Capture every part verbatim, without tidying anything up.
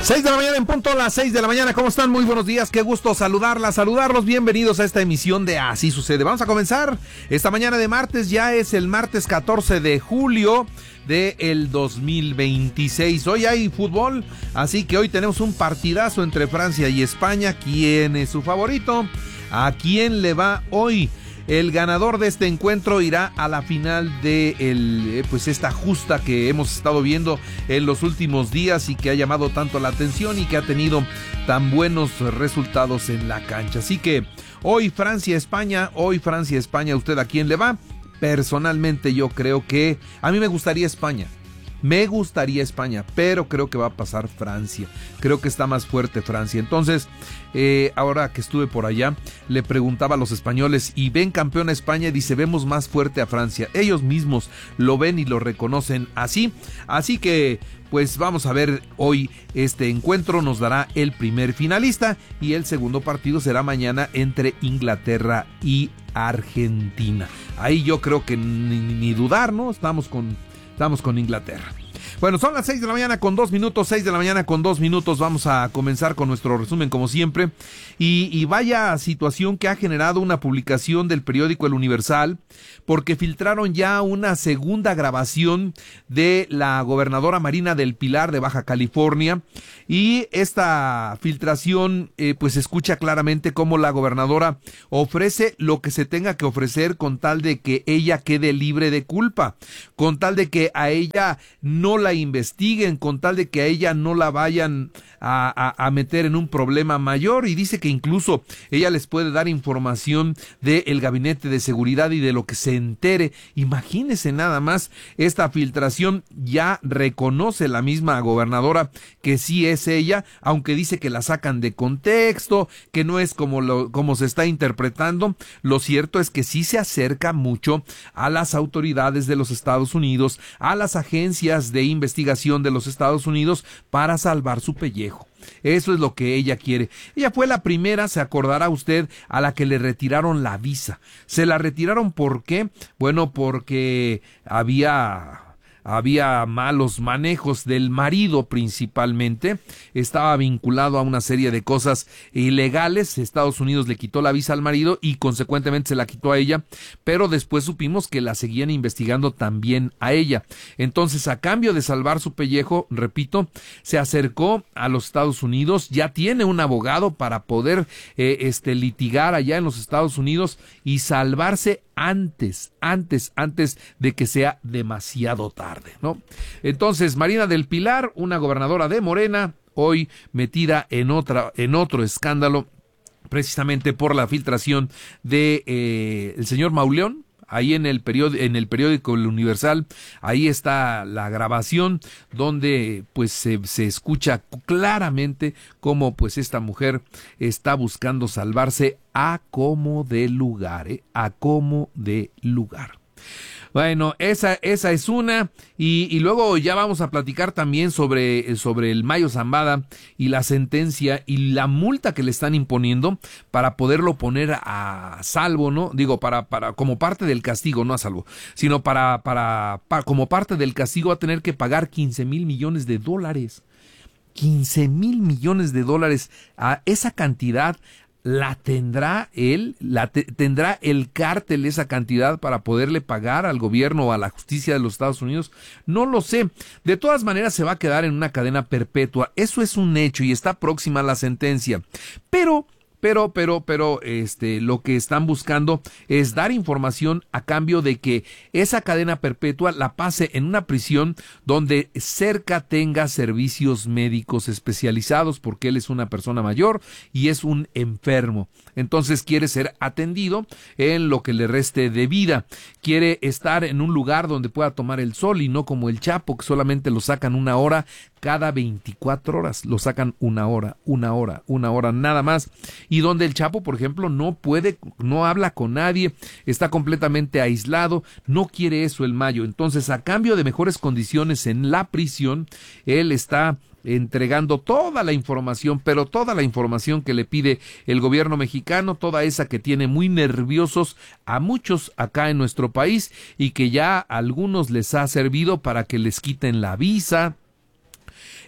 seis de la mañana en punto, las seis de la mañana. ¿Cómo están? Muy buenos días, qué gusto saludarlas, saludarlos. Bienvenidos a esta emisión de Así Sucede. Vamos a comenzar esta mañana de martes, ya es el martes catorce de julio del dos mil veintiséis. Hoy hay fútbol, así que hoy tenemos un partidazo entre Francia y España. ¿Quién es su favorito? ¿A quién le va hoy? El ganador de este encuentro irá a la final de el, pues esta justa que hemos estado viendo en los últimos días y que ha llamado tanto la atención y que ha tenido tan buenos resultados en la cancha. Así que hoy Francia-España, hoy Francia-España, ¿usted a quién le va? Personalmente yo creo que a mí me gustaría España. Me gustaría España, pero creo que va a pasar Francia. Creo que está más fuerte Francia. Entonces, eh, ahora que estuve por allá, le preguntaba a los españoles, ¿y ven campeón a España? Y dice, vemos más fuerte a Francia. Ellos mismos lo ven y lo reconocen así. Así que, pues vamos a ver hoy este encuentro. Nos dará el primer finalista y el segundo partido será mañana entre Inglaterra y Argentina. Ahí yo creo que ni, ni dudar, ¿no? Estamos con... Estamos con Inglaterra. Bueno, son las seis de la mañana con dos minutos, seis de la mañana con dos minutos. Vamos a comenzar con nuestro resumen como siempre. Y, y vaya situación que ha generado una publicación del periódico El Universal, porque filtraron ya una segunda grabación de la gobernadora Marina del Pilar de Baja California. Y esta filtración eh, pues escucha claramente cómo la gobernadora ofrece lo que se tenga que ofrecer con tal de que ella quede libre de culpa, con tal de que a ella no la investiguen, con tal de que a ella no la vayan a, a, a meter en un problema mayor. Y dice que incluso ella les puede dar información del gabinete de seguridad y de lo que se entere. Imagínense nada más, esta filtración ya reconoce la misma gobernadora que sí es ella, aunque dice que la sacan de contexto, que no es como lo como se está interpretando. Lo cierto es que sí se acerca mucho a las autoridades de los Estados Unidos, a las agencias de investigación de los Estados Unidos para salvar su pellejo. Eso es lo que ella quiere. Ella fue la primera, se acordará usted, a la que le retiraron la visa. Se la retiraron, ¿por qué? Bueno, porque había... había malos manejos del marido principalmente, estaba vinculado a una serie de cosas ilegales. Estados Unidos le quitó la visa al marido y consecuentemente se la quitó a ella, pero después supimos que la seguían investigando también a ella. Entonces, a cambio de salvar su pellejo, repito, se acercó a los Estados Unidos, ya tiene un abogado para poder eh, este, litigar allá en los Estados Unidos y salvarse antes, antes, antes de que sea demasiado tarde, ¿no? Entonces, Marina del Pilar, una gobernadora de Morena, hoy metida en otra, en otro escándalo, precisamente por la filtración de eh, el señor Mauleón. Ahí en el periódico, en el periódico El Universal, ahí está la grabación donde pues se, se escucha claramente cómo pues esta mujer está buscando salvarse a como de lugar, ¿eh? a como de lugar. Bueno, esa, esa es una, y, y luego ya vamos a platicar también sobre, sobre el Mayo Zambada y la sentencia y la multa que le están imponiendo para poderlo poner a salvo, ¿no? Digo, para, para, como parte del castigo, no a salvo, sino para, para, para como parte del castigo a tener que pagar quince mil millones de dólares. quince mil millones de dólares, a esa cantidad. ¿La tendrá él? ¿La te- tendrá el cártel esa cantidad para poderle pagar al gobierno o a la justicia de los Estados Unidos? No lo sé. De todas maneras se va a quedar en una cadena perpetua. Eso es un hecho y está próxima la sentencia. Pero... Pero, pero, pero, este, lo que están buscando es dar información a cambio de que esa cadena perpetua la pase en una prisión donde cerca tenga servicios médicos especializados, porque él es una persona mayor y es un enfermo. Entonces quiere ser atendido en lo que le reste de vida. Quiere estar en un lugar donde pueda tomar el sol y no como el Chapo, que solamente lo sacan una hora cada veinticuatro horas. Lo sacan una hora, una hora, una hora, nada más. Y donde el Chapo, por ejemplo, no puede, no habla con nadie, está completamente aislado, no quiere eso el Mayo. Entonces, a cambio de mejores condiciones en la prisión, él está entregando toda la información, pero toda la información que le pide el gobierno mexicano, toda esa que tiene muy nerviosos a muchos acá en nuestro país y que ya a algunos les ha servido para que les quiten la visa.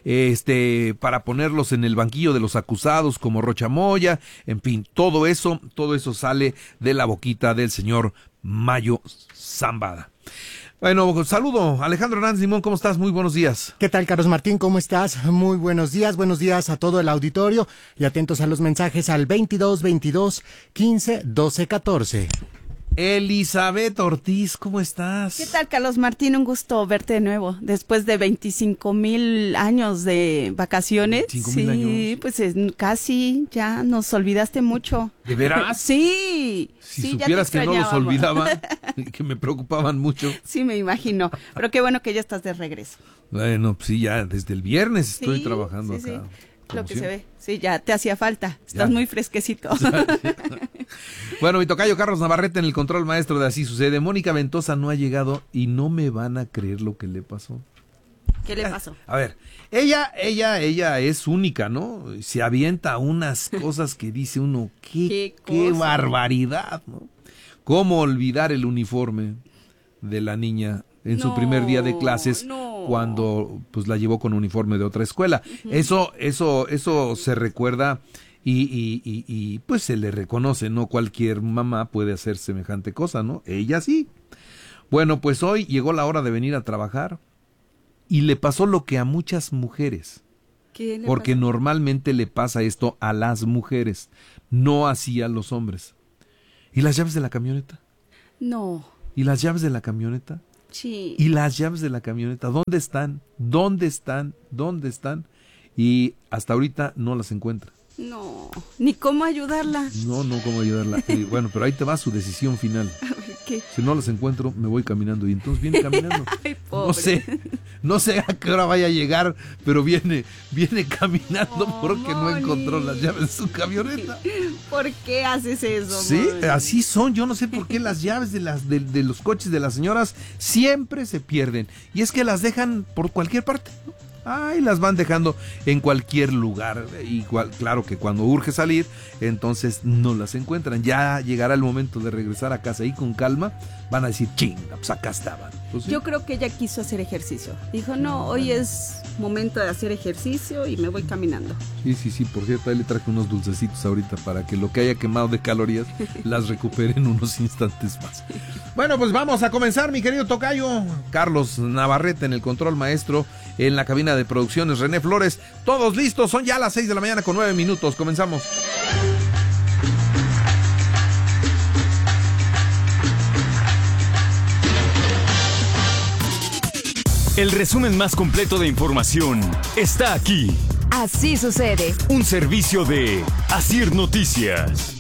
este, para ponerlos en el banquillo de los acusados como Rocha Moya, en fin, todo eso, todo eso sale de la boquita del señor Mayo Zambada. Bueno, saludo, Alejandro Hernández Limón, ¿cómo estás? Muy buenos días. ¿Qué tal, Carlos Martín? ¿Cómo estás? Muy buenos días, buenos días a todo el auditorio y atentos a los mensajes al veintidós veintidós quince doce catorce. Elizabeth Ortiz, ¿cómo estás? ¿Qué tal, Carlos Martín? Un gusto verte de nuevo, después de veinticinco mil años de vacaciones. veinticinco mil años. Sí, pues es, casi, ya nos olvidaste mucho. ¿De veras? Sí. Si sí, supieras ya te que no los extrañábamos. olvidaba, que me preocupaban mucho. Sí, me imagino, pero qué bueno que ya estás de regreso. Bueno, pues sí, ya desde el viernes estoy Sí, trabajando sí, acá. sí. Lo que se ve, sí, ya te hacía falta, estás Ya. muy fresquecito. Bueno, mi tocayo Carlos Navarrete en el control maestro de Así Sucede. Mónica Ventosa no ha llegado y no me van a creer lo que le pasó. ¿Qué le pasó? A ver, ella, ella, ella es única, ¿no? Se avienta unas cosas que dice uno, qué, ¿Qué qué cosa? barbaridad, ¿no? ¿Cómo olvidar el uniforme de la niña en su No, primer día de clases no. cuando pues la llevó con uniforme de otra escuela? Uh-huh. Eso, eso, eso se recuerda y, y, y, y pues se le reconoce, no cualquier mamá puede hacer semejante cosa, ¿no? Ella sí. Bueno, pues hoy llegó la hora de venir a trabajar y le pasó lo que a muchas mujeres. ¿Qué le Porque pasó? normalmente le pasa esto a las mujeres, no así a los hombres. ¿Y las llaves de la camioneta? No, ¿Y las llaves de la camioneta? sí. ¿Y las llaves de la camioneta? ¿Dónde están? ¿Dónde están? ¿Dónde están? Y hasta ahorita no las encuentra. No, ni cómo ayudarla. No, no, cómo ayudarla. Y bueno, pero ahí te va su decisión final. A ver, ¿qué? Si no las encuentro, me voy caminando. Y entonces viene caminando. Ay, pobre. No sé, no sé a qué hora vaya a llegar, pero viene, viene caminando Oh, porque no Moni. encontró las llaves de su camioneta. ¿Por qué haces eso? Sí, Moni? así son. Yo no sé por qué las llaves de las de, de los coches de las señoras siempre se pierden. Y es que las dejan por cualquier parte, ¿no? Ay, las van dejando en cualquier lugar. Igual, claro que cuando urge salir, entonces no las encuentran. Ya llegará el momento de regresar a casa y con calma van a decir, chinga, pues acá estaban. Pues sí. Yo creo que ella quiso hacer ejercicio. Dijo, no, hoy es momento de hacer ejercicio y me voy caminando. Sí, sí, sí, por cierto, ahí le traje unos dulcecitos ahorita para que lo que haya quemado de calorías las recupere en unos instantes más. Bueno, pues vamos a comenzar, mi querido tocayo. Carlos Navarrete en el control maestro, en la cabina de producciones René Flores. Todos listos, son ya las seis de la mañana con nueve minutos. Comenzamos. El resumen más completo de información está aquí. Así sucede. Un servicio de Asir Noticias.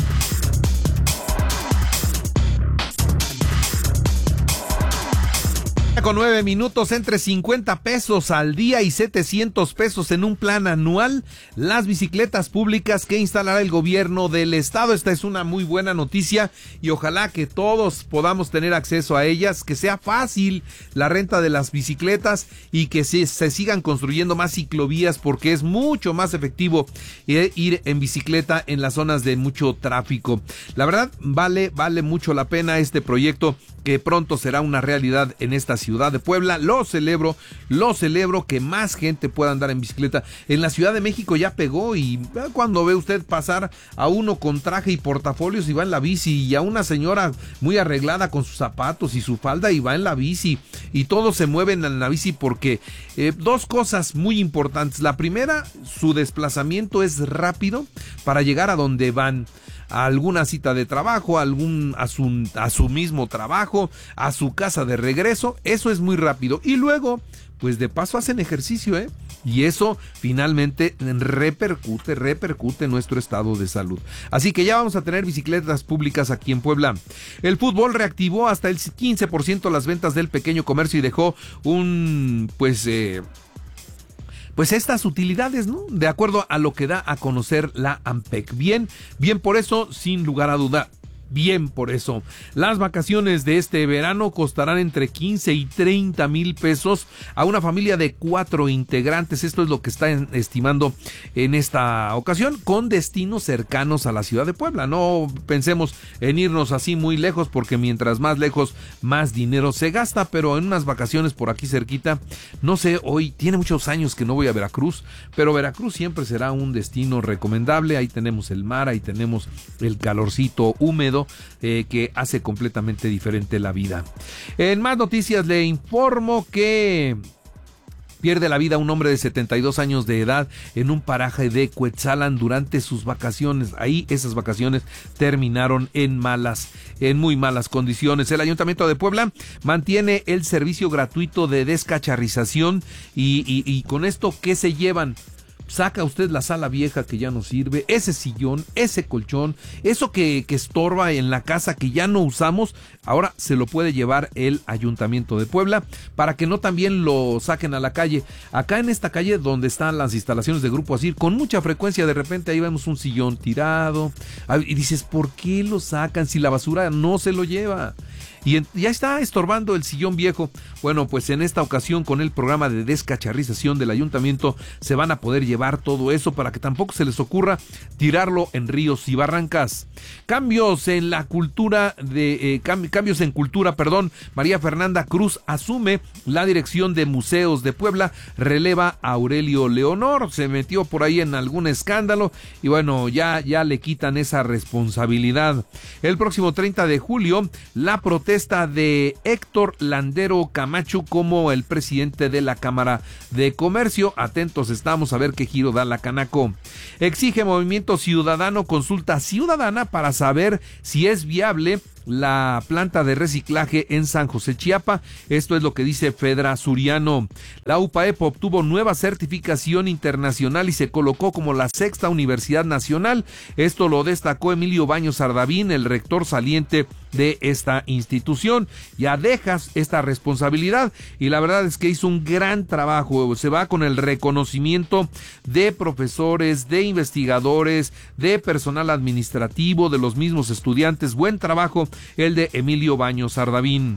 Con nueve minutos, entre cincuenta pesos al día y setecientos pesos en un plan anual, las bicicletas públicas que instalará el gobierno del estado. Esta es una muy buena noticia y ojalá que todos podamos tener acceso a ellas, que sea fácil la renta de las bicicletas y que se, se sigan construyendo más ciclovías, porque es mucho más efectivo ir en bicicleta en las zonas de mucho tráfico. La verdad, vale, vale mucho la pena este proyecto, que pronto será una realidad en esta ciudad de Puebla. Lo celebro, lo celebro que más gente pueda andar en bicicleta. En la Ciudad de México ya pegó, y cuando ve usted pasar a uno con traje y portafolios y va en la bici, y a una señora muy arreglada con sus zapatos y su falda y va en la bici, y todos se mueven en la bici porque eh, dos cosas muy importantes. La primera, su desplazamiento es rápido para llegar a donde van, a alguna cita de trabajo, a algún a su, a su mismo trabajo, a su casa de regreso. Eso es muy rápido. Y luego, pues de paso hacen ejercicio, ¿eh? Y eso finalmente repercute, repercute en nuestro estado de salud. Así que ya vamos a tener bicicletas públicas aquí en Puebla. El fútbol reactivó hasta el quince por ciento las ventas del pequeño comercio y dejó un, pues... Eh, Pues estas utilidades, ¿no? De acuerdo a lo que da a conocer la AMPEC. Bien, bien por eso, sin lugar a duda, Bien por eso. Las vacaciones de este verano costarán entre quince y treinta mil pesos a una familia de cuatro integrantes. Esto es lo que está en, estimando en esta ocasión, con destinos cercanos a la ciudad de Puebla. No pensemos en irnos así muy lejos, porque mientras más lejos, más dinero se gasta, pero en unas vacaciones por aquí cerquita, no sé, hoy tiene muchos años que no voy a Veracruz, pero Veracruz siempre será un destino recomendable. Ahí tenemos el mar, ahí tenemos el calorcito húmedo, Eh, que hace completamente diferente la vida. En más noticias le informo que pierde la vida un hombre de setenta y dos años de edad en un paraje de Cuetzalan durante sus vacaciones. Ahí esas vacaciones terminaron en malas, en muy malas condiciones. El Ayuntamiento de Puebla mantiene el servicio gratuito de descacharrización y, y, y con esto, ¿qué se llevan? Saca usted la sala vieja que ya no sirve, ese sillón, ese colchón, eso que, que estorba en la casa que ya no usamos, ahora se lo puede llevar el Ayuntamiento de Puebla para que no también lo saquen a la calle. Acá en esta calle donde están las instalaciones de Grupo Asir, con mucha frecuencia de repente ahí vemos un sillón tirado y dices, ¿por qué lo sacan si la basura no se lo lleva? Y en, ya está estorbando el sillón viejo. Bueno, pues en esta ocasión, con el programa de descacharrización del ayuntamiento, se van a poder llevar todo eso para que tampoco se les ocurra tirarlo en ríos y barrancas. Cambios en la cultura de eh, cam, cambios en cultura, perdón. María Fernanda Cruz asume la dirección de Museos de Puebla, releva a Aurelio Leonor. Se metió por ahí en algún escándalo y bueno, ya ya le quitan esa responsabilidad. El próximo treinta de julio, la protesta de Héctor Landero Camacho como el presidente de la Cámara de Comercio. Atentos estamos a ver qué giro da la Canaco. Exige Movimiento Ciudadano consulta ciudadana para saber si es viable la planta de reciclaje en San José Chiapa. Esto es lo que dice Fedra Suriano. La U P A E P obtuvo nueva certificación internacional y se colocó como la sexta universidad nacional. Esto lo destacó Emilio Baños Ardavín, el rector saliente de esta institución. Ya dejas esta responsabilidad y la verdad es que hizo un gran trabajo. Se va con el reconocimiento de profesores, de investigadores, de personal administrativo, de los mismos estudiantes. Buen trabajo el de Emilio Baños Ardavín.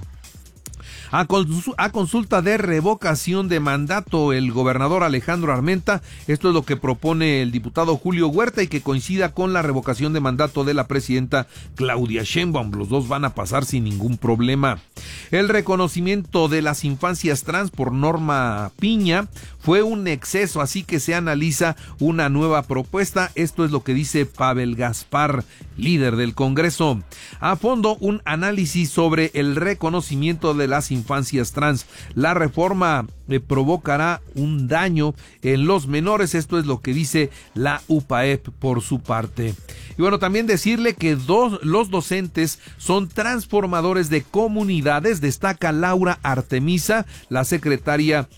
A, cons- a consulta de revocación de mandato, el gobernador Alejandro Armenta, esto es lo que propone el diputado Julio Huerta y que coincida con la revocación de mandato de la presidenta Claudia Sheinbaum. Los dos van a pasar sin ningún problema. El reconocimiento de las infancias trans por Norma Piña fue un exceso, así que se analiza una nueva propuesta. Esto es lo que dice Pavel Gaspar, líder del Congreso. A fondo, un análisis sobre el reconocimiento de las infancias trans. La reforma eh, provocará un daño en los menores. Esto es lo que dice la U P A E P por su parte. Y bueno, también decirle que dos, los docentes son transformadores de comunidades, destaca Laura Artemisa, la secretaria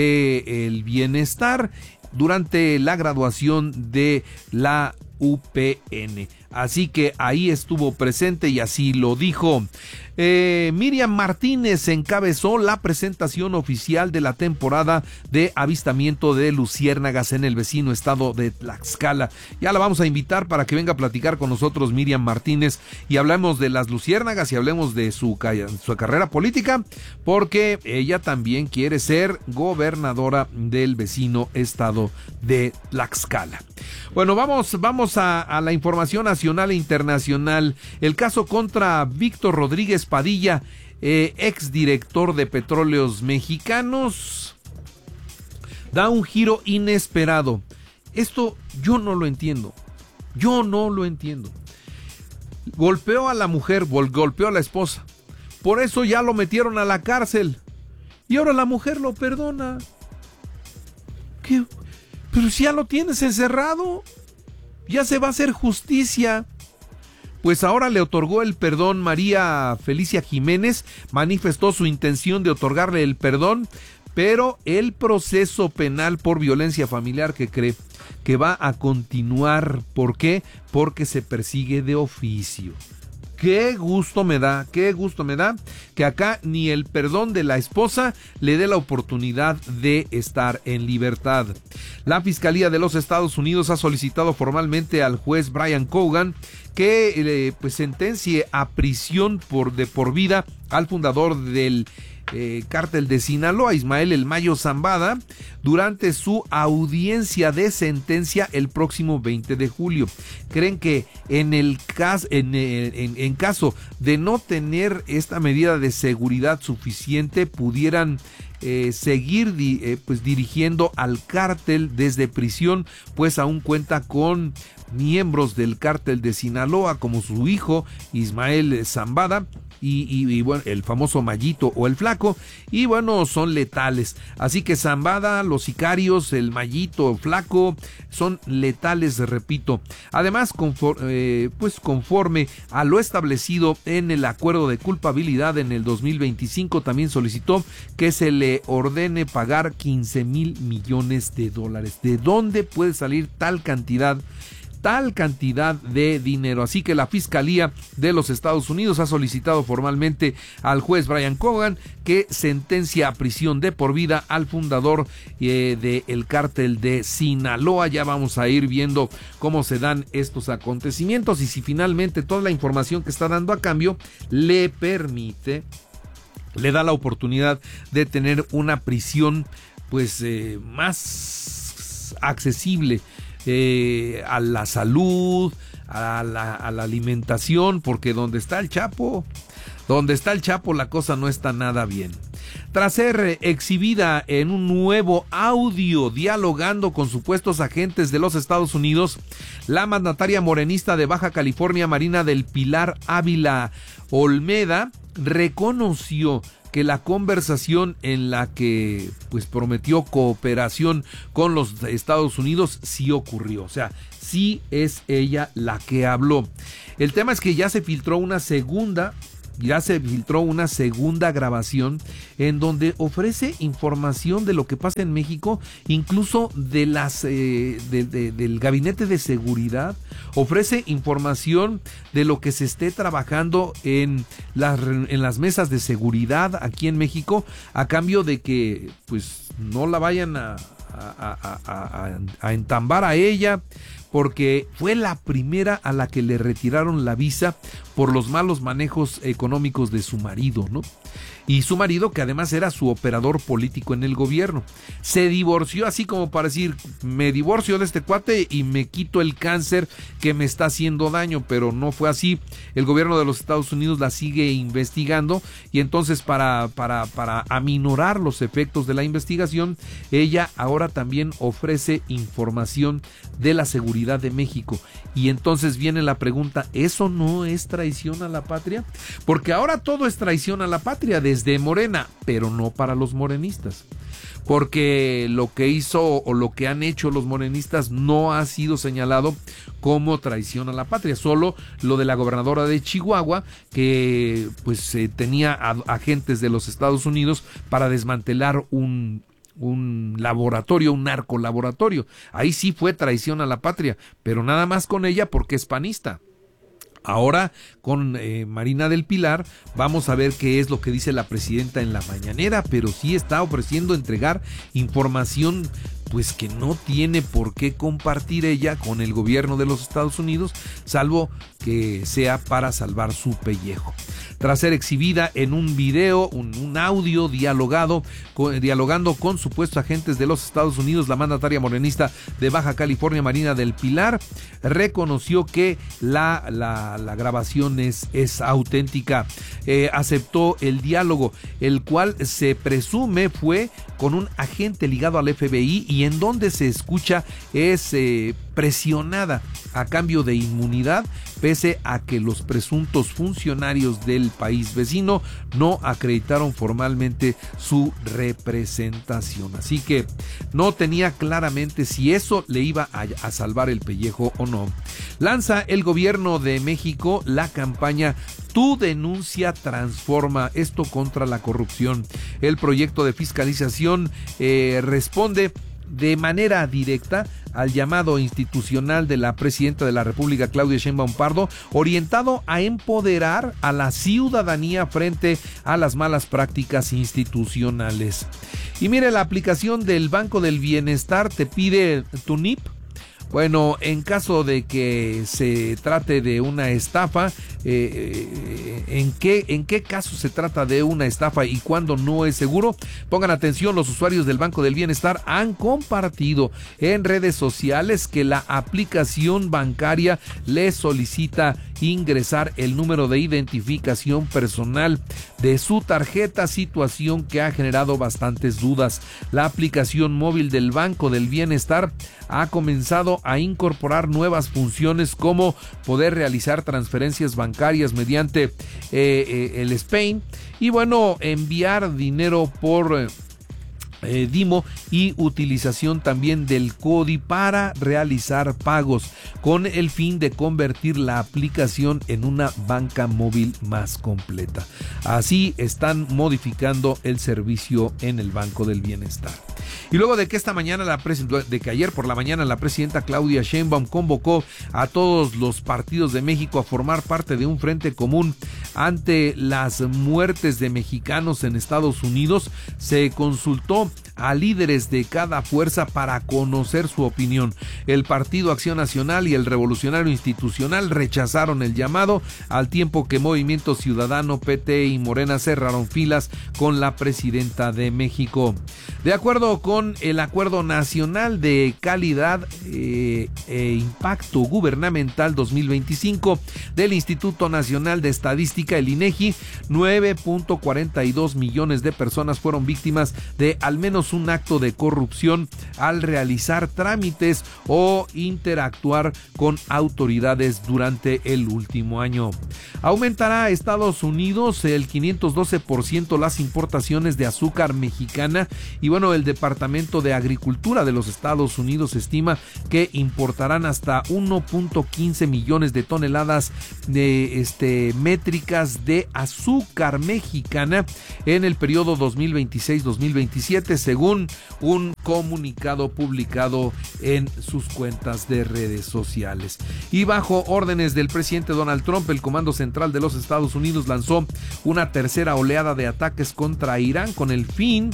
del Bienestar, durante la graduación de la U P N. Así que ahí estuvo presente y así lo dijo. Eh, Miriam Martínez encabezó la presentación oficial de la temporada de avistamiento de luciérnagas en el vecino estado de Tlaxcala. Ya la vamos a invitar para que venga a platicar con nosotros Miriam Martínez y hablemos de las luciérnagas y hablemos de su, su carrera política, porque ella también quiere ser gobernadora del vecino estado de Tlaxcala. Bueno, vamos, vamos a, a la información nacional e internacional. El caso contra Víctor Rodríguez Padilla, eh, exdirector de Petróleos Mexicanos, da un giro inesperado. Esto yo no lo entiendo. Yo no lo entiendo. Golpeó a la mujer, golpeó a la esposa. Por eso ya lo metieron a la cárcel. Y ahora la mujer lo perdona. ¿Qué? Pero si ya lo tienes encerrado, ya se va a hacer justicia. Pues ahora le otorgó el perdón. María Felicia Jiménez manifestó su intención de otorgarle el perdón, pero el proceso penal por violencia familiar que cree que va a continuar. ¿Por qué? Porque se persigue de oficio. Qué gusto me da, qué gusto me da que acá ni el perdón de la esposa le dé la oportunidad de estar en libertad. La Fiscalía de los Estados Unidos ha solicitado formalmente al juez Brian Cogan que eh, pues sentencie a prisión por de por vida al fundador del Eh, cártel de Sinaloa, Ismael El Mayo Zambada, durante su audiencia de sentencia el próximo veinte de julio. Creen que en el caso, en, en, en caso de no tener esta medida de seguridad suficiente, pudieran eh, seguir di, eh, pues dirigiendo al cártel desde prisión, pues aún cuenta con miembros del cártel de Sinaloa como su hijo Ismael Zambada. Y, y, y bueno, el famoso Mayito o el Flaco, y bueno, son letales. Así que Zambada, los sicarios, el Mayito, Flaco, son letales, repito. Además, conforme, eh, pues conforme a lo establecido en el acuerdo de culpabilidad en el dos mil veinticinco, también solicitó que se le ordene pagar quince mil millones de dólares. ¿De dónde puede salir tal cantidad? tal cantidad de dinero? Así que la Fiscalía de los Estados Unidos ha solicitado formalmente al juez Brian Cogan que sentencia a prisión de por vida al fundador eh, del cártel de Sinaloa. Ya vamos a ir viendo cómo se dan estos acontecimientos y si finalmente toda la información que está dando a cambio le permite, le da la oportunidad de tener una prisión pues eh, más accesible Eh, a la salud, a la, a la alimentación, porque donde está el Chapo, donde está el Chapo la cosa no está nada bien. Tras ser exhibida en un nuevo audio dialogando con supuestos agentes de los Estados Unidos, la mandataria morenista de Baja California, Marina del Pilar Ávila Olmeda, reconoció que la conversación en la que pues prometió cooperación con los Estados Unidos sí ocurrió, o sea, sí es ella la que habló. El tema es que ya se filtró una segunda Ya se filtró una segunda grabación en donde ofrece información de lo que pasa en México, incluso de las eh, de, de, del gabinete de seguridad, ofrece información de lo que se esté trabajando en las en las mesas de seguridad aquí en México, a cambio de que pues no la vayan a, a, a, a, a entambar a ella, porque fue la primera a la que le retiraron la visa por los malos manejos económicos de su marido, ¿no? Y su marido, que además era su operador político en el gobierno, se divorció así como para decir, me divorcio de este cuate y me quito el cáncer que me está haciendo daño, pero no fue así. El gobierno de los Estados Unidos la sigue investigando y entonces para, para, para aminorar los efectos de la investigación, ella ahora también ofrece información de la seguridad de México. Y entonces viene la pregunta, ¿eso no es traición a la patria? Porque ahora todo es traición a la patria desde Morena, pero no para los morenistas. Porque lo que hizo o lo que han hecho los morenistas no ha sido señalado como traición a la patria, solo lo de la gobernadora de Chihuahua, que pues eh, tenía a, agentes de los Estados Unidos para desmantelar un un laboratorio, un narcolaboratorio. Ahí sí fue traición a la patria, pero nada más con ella porque es panista. Ahora con eh, Marina del Pilar vamos a ver qué es lo que dice la presidenta en la mañanera, pero sí está ofreciendo entregar información pues que no tiene por qué compartir ella con el gobierno de los Estados Unidos, salvo que sea para salvar su pellejo. Tras ser exhibida en un video, un, un audio dialogado, con, dialogando con supuestos agentes de los Estados Unidos, la mandataria morenista de Baja California, Marina del Pilar, reconoció que la, la, la grabación es, es auténtica. Eh, aceptó el diálogo, el cual se presume fue con un agente ligado al F B I y en donde se escucha es eh, presionada a cambio de inmunidad, pese a que los presuntos funcionarios del país vecino no acreditaron formalmente su representación. Así que no tenía claramente si eso le iba a, a salvar el pellejo o no. Lanza el gobierno de México la campaña Tu denuncia transforma, esto contra la corrupción. El proyecto de fiscalización eh, responde de manera directa al llamado institucional de la presidenta de la República, Claudia Sheinbaum Pardo, orientado a empoderar a la ciudadanía frente a las malas prácticas institucionales. Y mire, la aplicación del Banco del Bienestar te pide tu N I P. Bueno, en caso de que se trate de una estafa, eh, ¿en qué, en qué caso se trata de una estafa y cuándo no es seguro? Pongan atención, los usuarios del Banco del Bienestar han compartido en redes sociales que la aplicación bancaria les solicita ingresar el número de identificación personal de su tarjeta, situación que ha generado bastantes dudas. La aplicación móvil del Banco del Bienestar ha comenzado a incorporar nuevas funciones como poder realizar transferencias bancarias mediante eh, eh, el SPAIN y bueno, enviar dinero por eh, Eh, Dimo y utilización también del CODI para realizar pagos con el fin de convertir la aplicación en una banca móvil más completa. Así están modificando el servicio en el Banco del Bienestar. Y luego de que esta mañana la de que ayer por la mañana la presidenta Claudia Sheinbaum convocó a todos los partidos de México a formar parte de un frente común ante las muertes de mexicanos en Estados Unidos, se consultó a líderes de cada fuerza para conocer su opinión. El Partido Acción Nacional y el Revolucionario Institucional rechazaron el llamado, al tiempo que Movimiento Ciudadano, P T y Morena cerraron filas con la presidenta de México. De acuerdo con el Acuerdo Nacional de Calidad eh, e Impacto Gubernamental dos mil veinticinco del Instituto Nacional de Estadística, el INEGI, nueve punto cuarenta y dos millones de personas fueron víctimas de al menos un acto de corrupción al realizar trámites o interactuar con autoridades durante el último año. Aumentará a Estados Unidos el quinientos doce por ciento las importaciones de azúcar mexicana y bueno, el Departamento de Agricultura de los Estados Unidos estima que importarán hasta uno punto quince millones de toneladas de este métricas de azúcar mexicana en el periodo dos mil veintiséis dos mil veintisiete, según un comunicado publicado en sus cuentas de redes sociales. Y bajo órdenes del presidente Donald Trump, el Comando Central de los Estados Unidos lanzó una tercera oleada de ataques contra Irán con el fin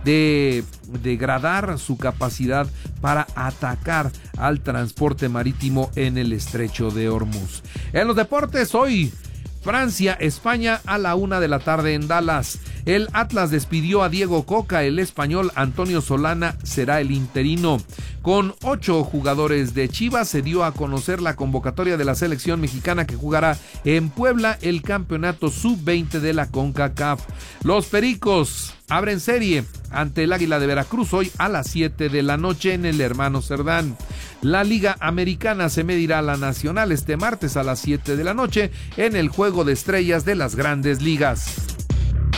de degradar su capacidad para atacar al transporte marítimo en el estrecho de Hormuz. En los deportes, hoy Francia, España a la una de la tarde en Dallas. El Atlas despidió a Diego Coca, el español Antonio Solana será el interino. Con ocho jugadores de Chivas se dio a conocer la convocatoria de la selección mexicana que jugará en Puebla el campeonato sub veinte de la CONCACAF. Los Pericos abren serie ante el Águila de Veracruz hoy a las siete de la noche en el Hermano Cerdán. La Liga Americana se medirá a la Nacional este martes a las siete de la noche en el Juego de Estrellas de las Grandes Ligas.